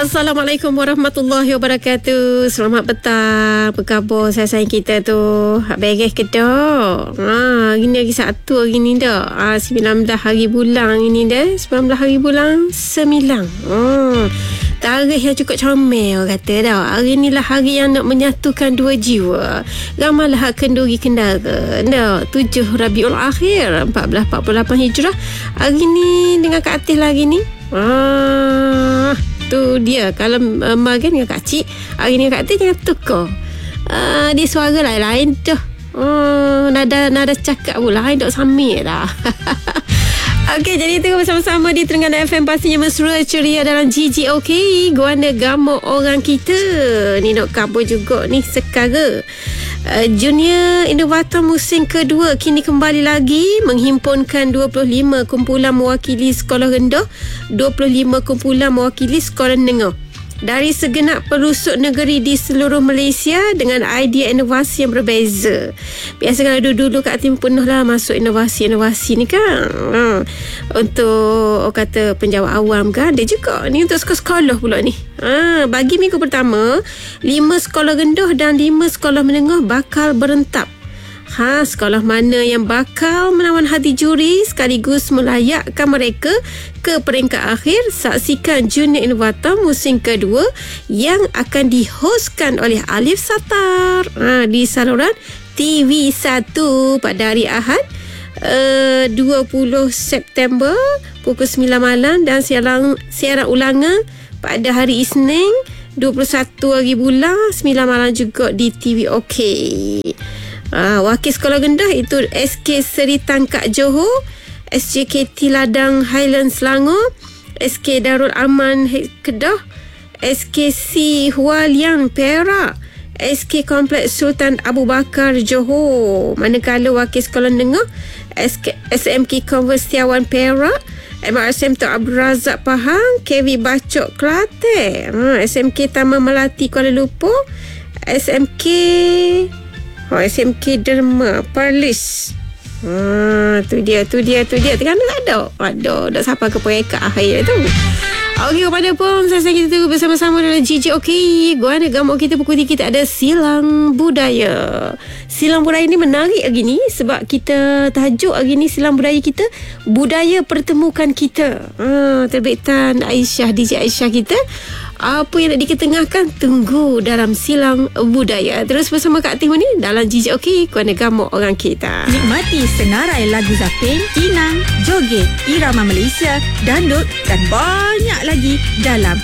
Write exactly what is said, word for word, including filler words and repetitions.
Assalamualaikum warahmatullahi wabarakatuh. Selamat petang. Apa khabar saya sayang kita tu? Beres ke dah? Ha, hari ni lagi satu hari ni dah. Ha, sembilan belas hari bulan ini dah. sembilan belas hari bulan sembilan. Hmm. Tarikh yang cukup comel orang kata dah. Hari ni lah hari yang nak menyatukan dua jiwa. Ramailah kenduri kendara. Dah tujuh Rabiul Akhir empat belas empat puluh lapan Hijrah. Hari ni dengan Kak Atis lagi ni. Ah, tu dia. Kalau uh, Magan dengan Kak Cik, hari ni Kak Atis jangan tukar. Ah, dia suara lain-lain tu. Oh, nada nada cakap pula lain dok samir dah. Okey, jadi tengok bersama-sama di Terengganu F M, pastinya mesra ceria dalam G G O K, Guana Gamuk Orang Kita. Ni nak kabur juga ni sekarang. Uh, Junior Inovator musim kedua kini kembali lagi menghimpunkan dua puluh lima kumpulan mewakili sekolah rendah, dua puluh lima kumpulan mewakili sekolah menengah dari segenap pelosok negeri di seluruh Malaysia dengan idea inovasi yang berbeza. Biasa kalau dulu-dulu Kak Tim penuh lah masuk inovasi-inovasi ni kan. Ha. Untuk orang kata penjawat awam kan, ada juga. Ni untuk sekolah-sekolah pula ni. Ha. Bagi minggu pertama, lima sekolah rendah dan lima sekolah menengah bakal berentap. Ha, sekolah mana yang bakal menawan hati juri sekaligus melayakkan mereka ke peringkat akhir? Saksikan Junior Inovator musim kedua yang akan dihostkan oleh Alif Satar ha, di saluran T V satu pada hari Ahad uh, dua puluh September pukul sembilan malam dan siaran, siaran ulangan pada hari Isnin dua puluh satu hari bulan sembilan malam juga di T V OK. Ah, wakil sekolah rendah itu S K Seri Tangkak Johor, S J K T Ladang Highlands Selangor, S K Darul Aman Kedah, S K C Hualiang Perak, S K Kompleks Sultan Abu Bakar Johor. Manakala wakil sekolah menengah S K, S M K Converse Setiawan Perak, M R S M Tok Abdul Razak Pahang, K V Bacok Kelantan, ha, S M K Taman Melati Kuala Lumpur, S M K Oh, S M K Derma Perlis. Ha, tu dia, tu dia, tu dia. Terengganu tak ada. Ada, dah siapa ke peringkat akhir tu. Okey, kepada pun saya kita tunggu bersama-sama dalam G G O K. Guana Gamuk Kita pukul tiga kita ada Silang Budaya. Silang Budaya ni menarik hari ni sebab kita tajuk hari ni Silang Budaya kita, budaya pertemukan kita. Ha, terbitan Aisyah, D J Aisyah kita. Apa yang nak diketengahkan, tunggu dalam Silang Budaya. Terus bersama Kak Tim ni dalam G J O K, Guana Gamuk Orang Kita. Nikmati senarai lagu Zapin, Inang, Joget, Irama Malaysia, Dandut dan banyak lagi dalam